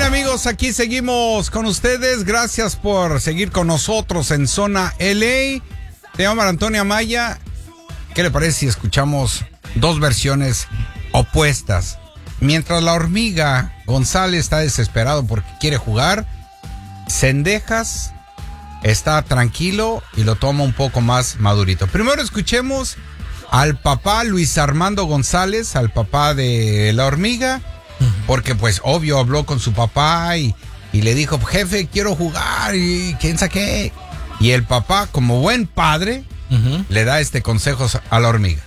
amigos, aquí seguimos con ustedes. Gracias por seguir con nosotros en Zona LA. Te llamo Antonio Amaya. ¿Qué le parece si escuchamos dos versiones opuestas? Mientras la hormiga González está desesperado porque quiere jugar, Cendejas está tranquilo y lo toma un poco más madurito. Primero escuchemos al papá Luis Armando González, al papá de la hormiga, porque pues obvio habló con su papá y le dijo, jefe, quiero jugar y quién sabe qué. Y el papá, como buen padre, le da consejos a la hormiga.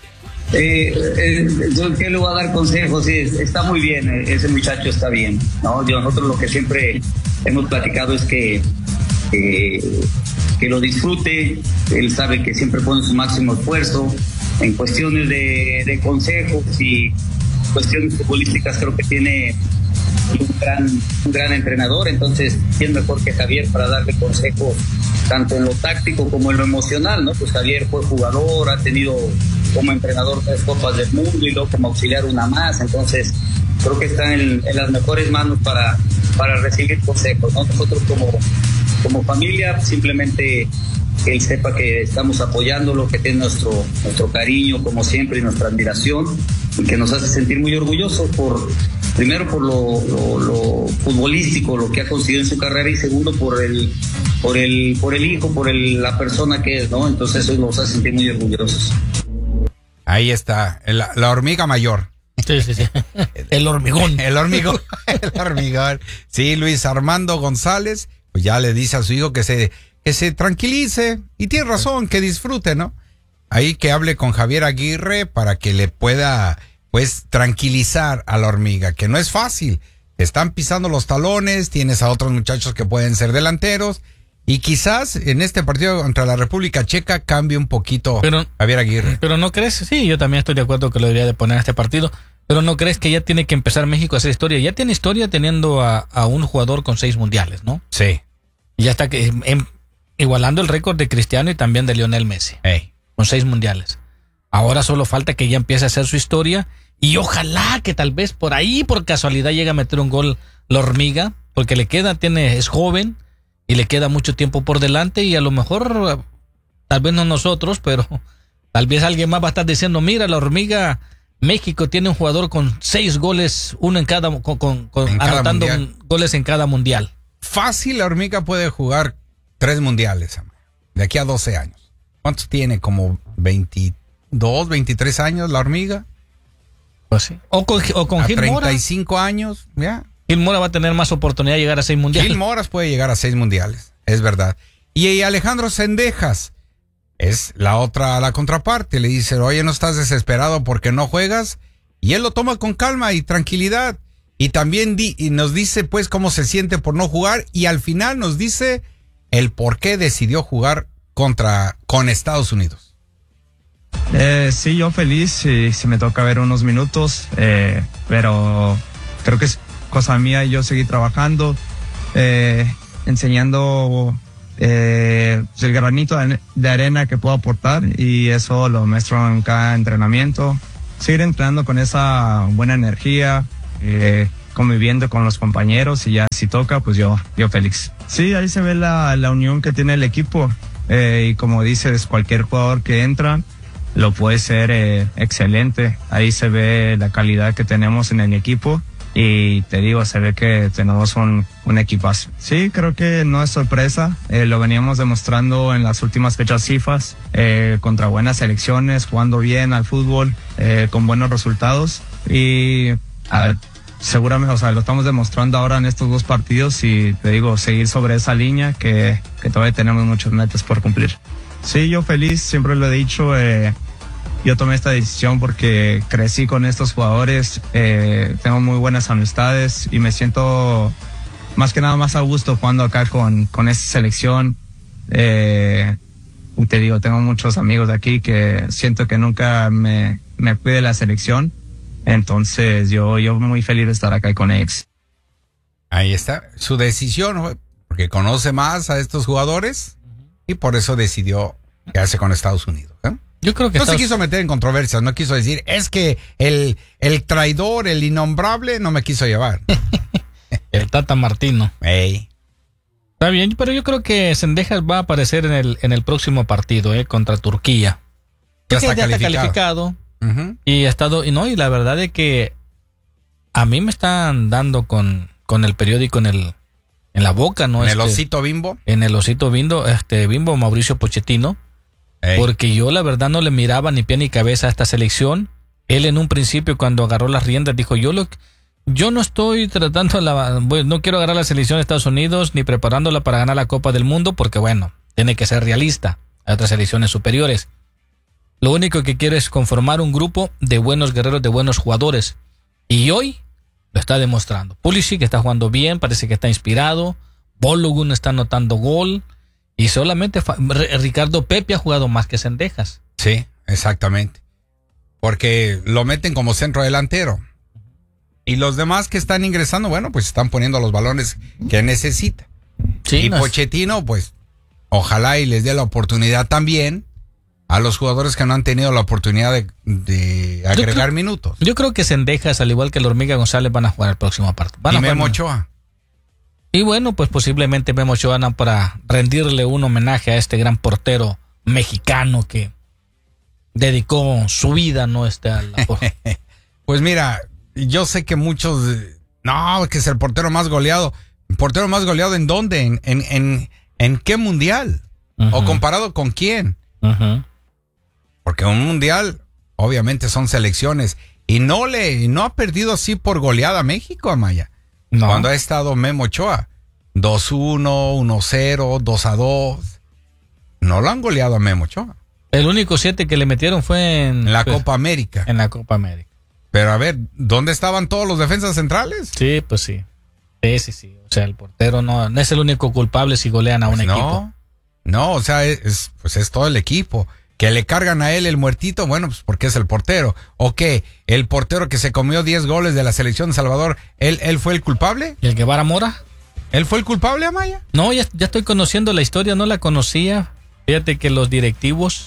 Yo que le voy a dar consejos, sí, está muy bien, ese muchacho está bien, ¿no? Nosotros lo que siempre hemos platicado es que lo disfrute. Él sabe que siempre pone su máximo esfuerzo en cuestiones de consejos y cuestiones futbolísticas. Creo que tiene un gran entrenador, entonces quién mejor que Javier para darle consejos tanto en lo táctico como en lo emocional, ¿no? Pues Javier fue jugador, ha tenido como entrenador 3 Copas del Mundo y luego como auxiliar una más, entonces creo que está en las mejores manos para recibir consejos, ¿no? Nosotros como familia, simplemente que él sepa que estamos apoyándolo, que tiene nuestro cariño como siempre y nuestra admiración, y que nos hace sentir muy orgullosos primero por lo futbolístico, lo que ha conseguido en su carrera, y segundo por el hijo, la persona que es, ¿no? Entonces eso nos hace sentir muy orgullosos. Ahí está, la hormiga mayor. Sí. El hormigón. El hormigón. Sí, Luis Armando González, pues ya le dice a su hijo que se tranquilice, y tiene razón, que disfrute, ¿no? Ahí que hable con Javier Aguirre para que le pueda, pues, tranquilizar a la hormiga, que no es fácil. Están pisando los talones, tienes a otros muchachos que pueden ser delanteros, y quizás en este partido contra la República Checa cambie un poquito Javier Aguirre. Pero no crees, sí, yo también estoy de acuerdo que lo debería de poner en este partido, pero no crees que ya tiene que empezar México a hacer historia. Ya tiene historia teniendo a un jugador con 6 mundiales, ¿no? Sí. Y ya está igualando el récord de Cristiano y también de Lionel Messi. Con 6 mundiales. Ahora solo falta que ya empiece a hacer su historia, y ojalá que tal vez por ahí, por casualidad, llegue a meter un gol la hormiga, porque es joven y le queda mucho tiempo por delante, y a lo mejor, tal vez no nosotros, pero tal vez alguien más va a estar diciendo, mira, la hormiga, México tiene un jugador con 6 goles, uno en cada, anotando goles en cada mundial. Fácil, la hormiga puede jugar 3 mundiales, de aquí a 12 años. ¿Cuántos tiene? ¿Como 22, 23 años la hormiga? Pues sí. O con Gil Mora. 35 años, ya. Gil Mora va a tener más oportunidad de llegar a 6 mundiales. Gil Mora puede llegar a 6 mundiales, es verdad. Y Alejandro Cendejas es la contraparte. Le dice, oye, ¿no estás desesperado porque no juegas? Y él lo toma con calma y tranquilidad. Y también nos dice, pues, cómo se siente por no jugar. Y al final nos dice el por qué decidió jugar con Estados Unidos. Sí, yo feliz si me toca ver unos minutos, pero creo que es cosa mía. Yo seguí trabajando, enseñando el granito de arena que puedo aportar, y eso lo muestro en cada entrenamiento. Seguir entrenando con esa buena energía, conviviendo con los compañeros, y ya si toca, pues yo feliz. Sí, ahí se ve la unión que tiene el equipo, y como dices, cualquier jugador que entra lo puede ser excelente. Ahí se ve la calidad que tenemos en el equipo, y te digo, se ve que tenemos un equipazo. Sí, creo que no es sorpresa, lo veníamos demostrando en las últimas fechas FIFA, contra buenas selecciones, jugando bien al fútbol, con buenos resultados, y seguramente, lo estamos demostrando ahora en estos 2 partidos, y te digo, seguir sobre esa línea que todavía tenemos muchos metas por cumplir. Sí, yo feliz, siempre lo he dicho, yo tomé esta decisión porque crecí con estos jugadores, tengo muy buenas amistades, y me siento más que nada más a gusto jugando acá con esta selección. Te digo, tengo muchos amigos de aquí que siento que nunca me fui de la selección, entonces yo muy feliz de estar acá con ellos. Ahí está su decisión, porque conoce más a estos jugadores, y por eso decidió quedarse con Estados Unidos. Yo creo que no se quiso meter en controversias, no quiso decir, es que el traidor, el innombrable, no me quiso llevar. El Tata Martino. Ey. Está bien, pero yo creo que Cendejas va a aparecer en el próximo partido, contra Turquía. Ya está calificado. Uh-huh. Y ha estado, y la verdad es que a mí me están dando con el periódico en la boca, ¿no? ¿En el Osito Bimbo? En el Osito Bimbo, Bimbo Mauricio Pochettino. Ey. Porque yo la verdad no le miraba ni pie ni cabeza a esta selección. Él en un principio cuando agarró las riendas dijo, yo no estoy tratando no quiero agarrar la selección de Estados Unidos ni preparándola para ganar la Copa del Mundo porque bueno, tiene que ser realista. Hay otras selecciones superiores. Lo único que quiero es conformar un grupo de buenos guerreros, de buenos jugadores. Y hoy lo está demostrando. Pulisic está jugando bien, parece que está inspirado. Balogun está anotando gol. Y solamente Ricardo Pepi ha jugado más que Cendejas. Sí, exactamente. Porque lo meten como centro delantero. Y los demás que están ingresando, bueno, pues están poniendo los balones que necesita. Sí, y Pochettino, pues, ojalá y les dé la oportunidad también a los jugadores que no han tenido la oportunidad de agregar minutos. Yo creo que Cendejas, al igual que la Hormiga González, van a jugar el próximo partido. Y Memo Ochoa. Y bueno, pues posiblemente Memo Ochoa para rendirle un homenaje a este gran portero mexicano que dedicó su vida, ¿no? Pues mira, yo sé que muchos, que es el portero más goleado. ¿El portero más goleado en dónde? ¿En qué mundial? Uh-huh. ¿O comparado con quién? Uh-huh. Porque un mundial, obviamente son selecciones. Y no ha perdido así por goleada a México, Amaya. No. Cuando ha estado Memo Ochoa, 2-1, 1-0, 2-2. No lo han goleado a Memo Ochoa. El único 7 que le metieron fue en la Copa América. En la Copa América. Pero a ver, ¿dónde estaban todos los defensas centrales? Sí, pues sí. Sí. O sea, el portero no es el único culpable si golean a un equipo. No, o sea, es todo el equipo. Que le cargan a él el muertito, bueno, pues porque es el portero. ¿O qué? ¿El portero que se comió 10 goles de la selección de Salvador, él fue el culpable? ¿Y el Guevara Mora? ¿Él fue el culpable, Amaya? No, ya estoy conociendo la historia, no la conocía. Fíjate que los directivos,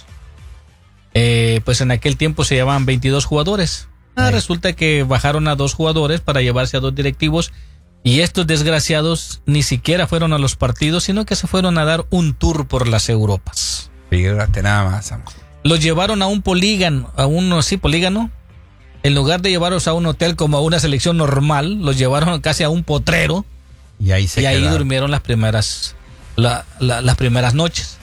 pues en aquel tiempo se llevaban 22 jugadores. Resulta que bajaron a 2 jugadores para llevarse a 2 directivos y estos desgraciados ni siquiera fueron a los partidos, sino que se fueron a dar un tour por las Europas. Fíjate nada más, amor. Los llevaron a un polígono, polígono. En lugar de llevarlos a un hotel como a una selección normal, los llevaron casi a un potrero. Y ahí durmieron las primeras noches.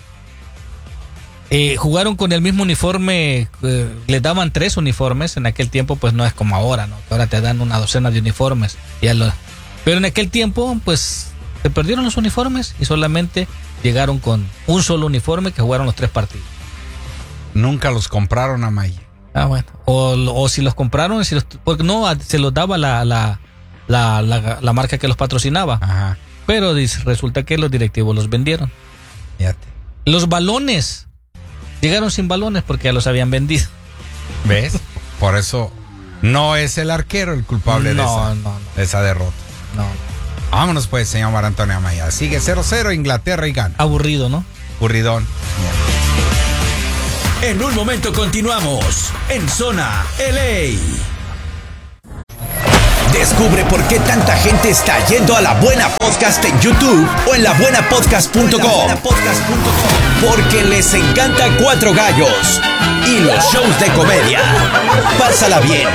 Jugaron con el mismo uniforme, les daban 3 uniformes. En aquel tiempo pues no es como ahora, ¿no? Ahora te dan una docena de uniformes. Pero en aquel tiempo pues se perdieron los uniformes y solamente llegaron con un solo uniforme que jugaron los 3 partidos. Nunca los compraron a Maya. Bueno. O si los compraron, porque no se los daba la marca que los patrocinaba. Ajá. Pero resulta que los directivos los vendieron. Fíjate. Los balones llegaron sin balones porque ya los habían vendido. ¿Ves? Por eso no es el arquero el culpable de esa derrota. No. Vámonos pues, señor Mar Antonio Amaya. Sigue 0-0 Inglaterra y gana. Aburrido, ¿no? Aburridón. En un momento continuamos en Zona LA. Descubre por qué tanta gente está yendo a La Buena Podcast en YouTube o en labuenapodcast.com. Porque les encanta Cuatro Gallos y los shows de comedia. Pásala bien